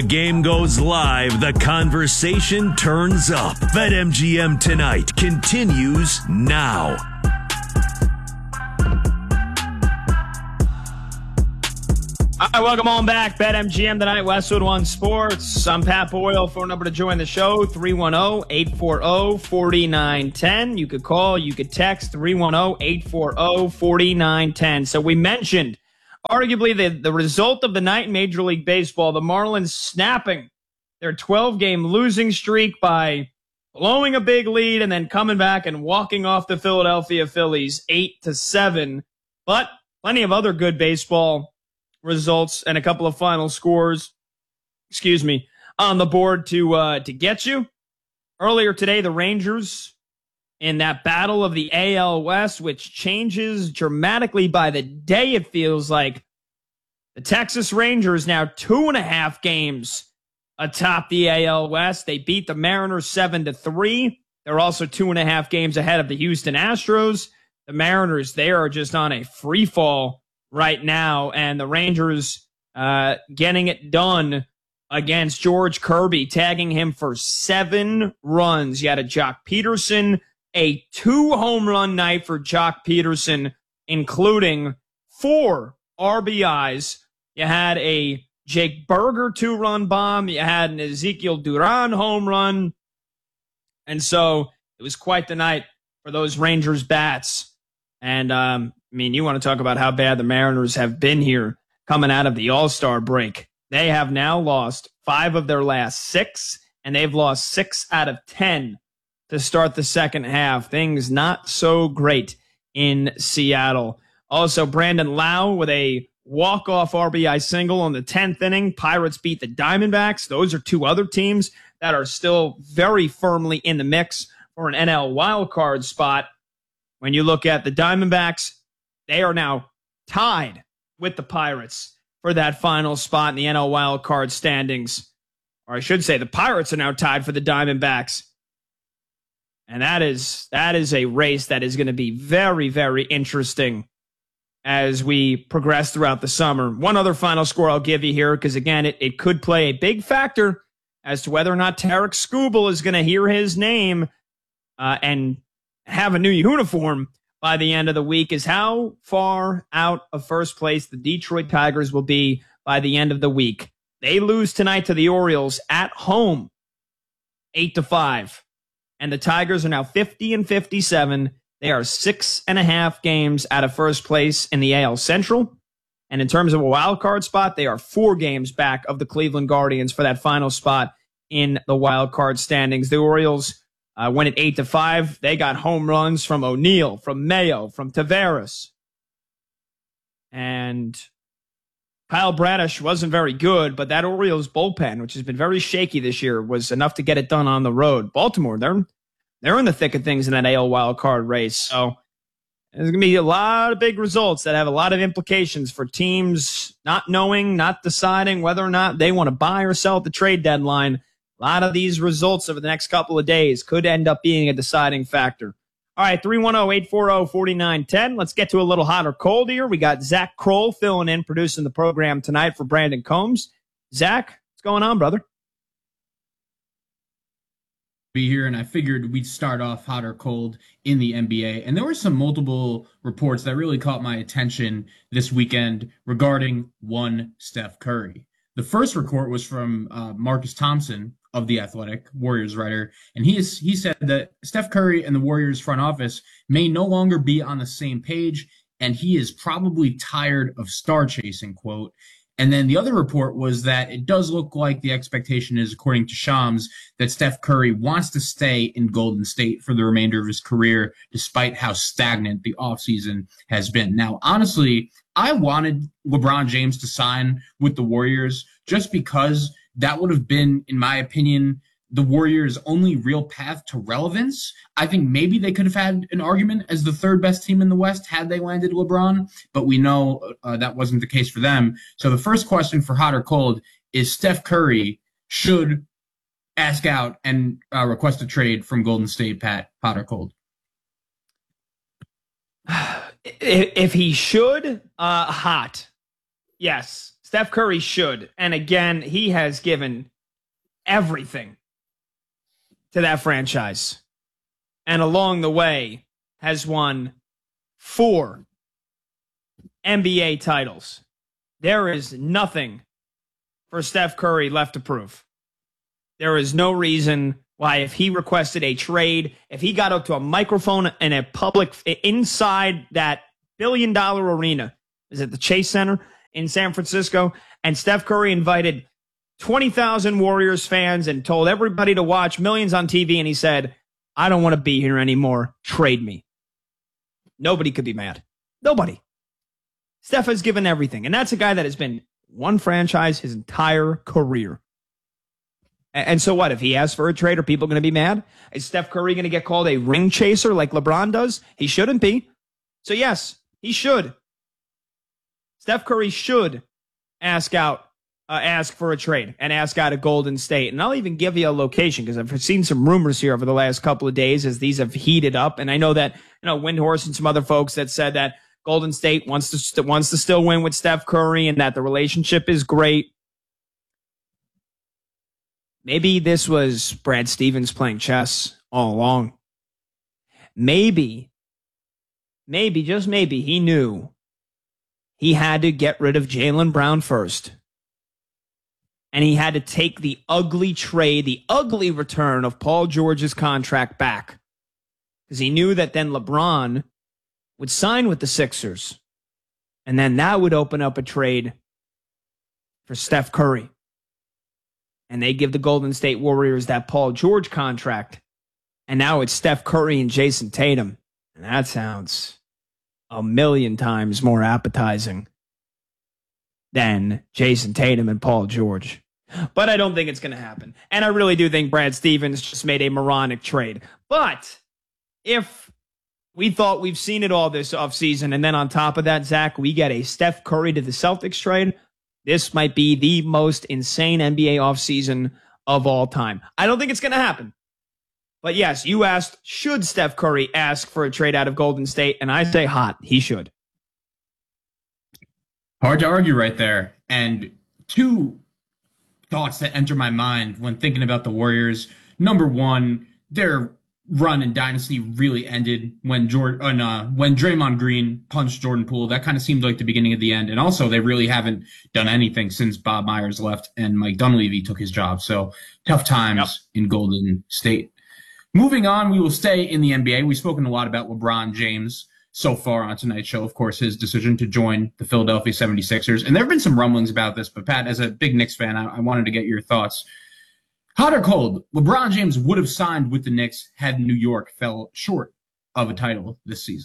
Game goes live, the conversation turns up. BetMGM Tonight continues now. All right, welcome on back. BetMGM Tonight, Westwood One Sports. I'm Pat Boyle. Phone number to join the show, 310-840-4910. You could call, you could text, 310-840-4910. So we mentioned arguably the result of the night in Major League Baseball, the Marlins snapping their 12-game losing streak by blowing a big lead and then coming back and walking off the Philadelphia Phillies 8-7. But plenty of other good baseball results and a couple of final scores, on the board to get you. Earlier today, the Rangers in that battle of the AL West, which changes dramatically by the day, it feels like. The Texas Rangers now 2.5 games atop the AL West. They beat the Mariners 7-3. They're also 2.5 games ahead of the Houston Astros. The Mariners, they are just on a free fall right now, and the Rangers getting it done against George Kirby, tagging him for 7 runs. You had a Jock Peterson, a 2-home run night for Jock Peterson, including 4 RBIs. You had a Jake Burger 2-run bomb. You had an Ezekiel Duran home run. And so it was quite the night for those Rangers bats. And, you want to talk about how bad the Mariners have been here coming out of the All-Star break. They have now lost 5 of their last 6, and they've lost 6 out of 10 to start the second half. Things not so great in Seattle. Also, Brandon Lau with a walk-off RBI single on the 10th inning. Pirates beat the Diamondbacks. Those are 2 other teams that are still very firmly in the mix for an NL wildcard spot. When you look at the Diamondbacks, they are now tied with the Pirates for that final spot in the NL wildcard standings. Or I should say the Pirates are now tied for the Diamondbacks. And that is a race that is going to be very, very interesting as we progress throughout the summer. One other final score I'll give you here, because, again, it could play a big factor as to whether or not Tarek Skubal is going to hear his name and have a new uniform by the end of the week, is how far out of first place the Detroit Tigers will be by the end of the week. They lose tonight to the Orioles at home, 8-5. And the Tigers are now 50-57. They are 6.5 games out of first place in the AL Central. And in terms of a wild card spot, they are 4 games back of the Cleveland Guardians for that final spot in the wild card standings. The Orioles went at 8-5. They got home runs from O'Neill, from Mayo, from Taveras. And Kyle Bradish wasn't very good, but that Orioles bullpen, which has been very shaky this year, was enough to get it done on the road. Baltimore, they're in the thick of things in that AL wild card race. So there's going to be a lot of big results that have a lot of implications for teams not knowing, not deciding whether or not they want to buy or sell at the trade deadline. A lot of these results over the next couple of days could end up being a deciding factor. All right, 310-840-4910. Let's get to a little hot or cold here. We got Zach Kroll filling in, producing the program tonight for Brandon Combs. Zach, what's going on, brother? Be here, and I figured we'd start off hot or cold in the NBA. And there were some multiple reports that really caught my attention this weekend regarding one Steph Curry. The first report was from Marcus Thompson of The Athletic, Warriors writer, and he said that Steph Curry and the Warriors front office may no longer be on the same page, and he is probably tired of star chasing, quote. And then the other report was that it does look like the expectation is, according to Shams, that Steph Curry wants to stay in Golden State for the remainder of his career, despite how stagnant the offseason has been. Now, honestly, I wanted LeBron James to sign with the Warriors just because that would have been, in my opinion, the Warriors' only real path to relevance. I think maybe they could have had an argument as the 3rd best team in the West had they landed LeBron, but we know that wasn't the case for them. So the first question for hot or cold is Steph Curry should ask out and request a trade from Golden State, Pat, hot or cold? If he should, hot. Yes. Steph Curry should. And again, he has given everything to that franchise. And along the way has won 4 NBA titles. There is nothing for Steph Curry left to prove. There is no reason why, if he requested a trade, if he got up to a microphone in a public, inside that billion-dollar arena, is it the Chase Center in San Francisco, and Steph Curry invited 20,000 Warriors fans and told everybody to watch millions on TV, and he said, I don't want to be here anymore. Trade me. Nobody could be mad. Nobody. Steph has given everything, and that's a guy that has been one franchise his entire career. And so what? If he asks for a trade, are people going to be mad? Is Steph Curry going to get called a ring chaser like LeBron does? He shouldn't be. So yes, he should. Steph Curry should ask for a trade and ask out of Golden State. And I'll even give you a location, because I've seen some rumors here over the last couple of days as these have heated up. And I know that, Windhorst and some other folks that said that Golden State wants to still win with Steph Curry and that the relationship is great. Maybe this was Brad Stevens playing chess all along. Maybe, just maybe, he knew he had to get rid of Jaylen Brown first. And he had to take the ugly trade, the ugly return of Paul George's contract back. Because he knew that then LeBron would sign with the Sixers. And then that would open up a trade for Steph Curry. And they give the Golden State Warriors that Paul George contract. And now it's Steph Curry and Jason Tatum. And that sounds a million times more appetizing than Jason Tatum and Paul George. But I don't think it's going to happen. And I really do think Brad Stevens just made a moronic trade. But if we thought we've seen it all this offseason, and then on top of that, Zach, we get a Steph Curry to the Celtics trade, this might be the most insane NBA offseason of all time. I don't think it's going to happen. But yes, you asked, should Steph Curry ask for a trade out of Golden State? And I say hot, he should. Hard to argue right there. And 2 thoughts that enter my mind when thinking about the Warriors. Number one, their run in Dynasty really ended when Draymond Green punched Jordan Poole. That kind of seemed like the beginning of the end. And also, they really haven't done anything since Bob Myers left and Mike Dunleavy took his job. So tough times in Golden State. Moving on, we will stay in the NBA. We've spoken a lot about LeBron James so far on tonight's show. Of course, his decision to join the Philadelphia 76ers. And there have been some rumblings about this, but Pat, as a big Knicks fan, I wanted to get your thoughts. Hot or cold, LeBron James would have signed with the Knicks had New York fell short of a title this season.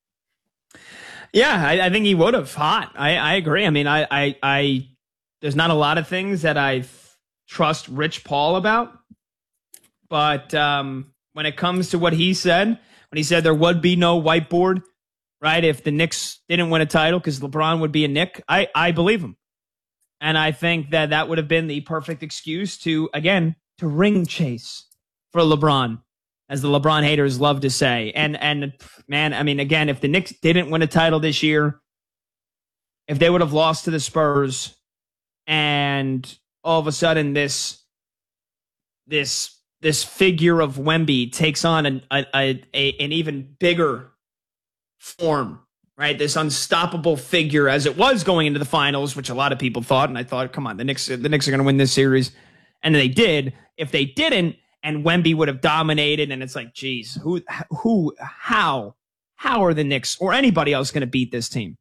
Yeah, I think he would have. Hot. I agree. I mean, I there's not a lot of things that I trust Rich Paul about, but when it comes to what he said, when he said there would be no whiteboard, right, if the Knicks didn't win a title because LeBron would be a Knick, I believe him. And I think that would have been the perfect excuse to ring chase for LeBron, as the LeBron haters love to say. And man, I mean, again, if the Knicks didn't win a title this year, if they would have lost to the Spurs, and all of a sudden this figure of Wemby takes on an even bigger form, right? This unstoppable figure, as it was going into the finals, which a lot of people thought, and I thought, come on, the Knicks are going to win this series, and they did. If they didn't, and Wemby would have dominated, and it's like, geez, how are the Knicks or anybody else going to beat this team?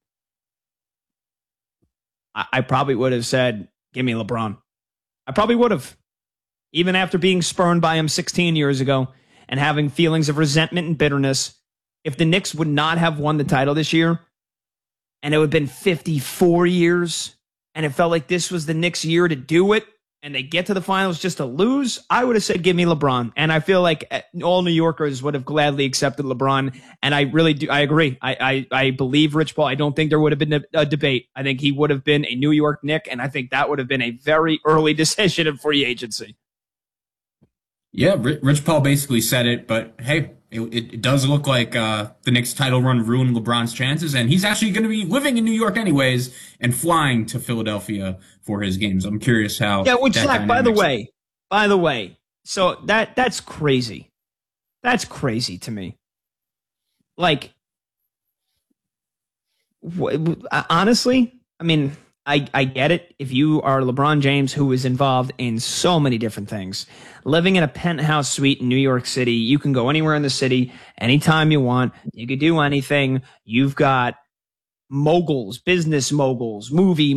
I probably would have said, give me LeBron. I probably would have, even after being spurned by him 16 years ago and having feelings of resentment and bitterness. If the Knicks would not have won the title this year, and it would have been 54 years, and it felt like this was the Knicks' year to do it, and they get to the finals just to lose, I would have said, give me LeBron. And I feel like all New Yorkers would have gladly accepted LeBron. And I really do. I agree. I believe Rich Paul. I don't think there would have been a debate. I think he would have been a New York Knick, and I think that would have been a very early decision in free agency. Yeah, Rich Paul basically said it, but hey, it does look like the Knicks title run ruined LeBron's chances, and he's actually going to be living in New York anyways and flying to Philadelphia for his games. I'm curious how. Yeah, which, Zach, by the way, so that's crazy. That's crazy to me. Like, honestly, I mean, I get it. If you are LeBron James, who is involved in so many different things, living in a penthouse suite in New York City, you can go anywhere in the city anytime you want. You could do anything. You've got moguls, business moguls, movie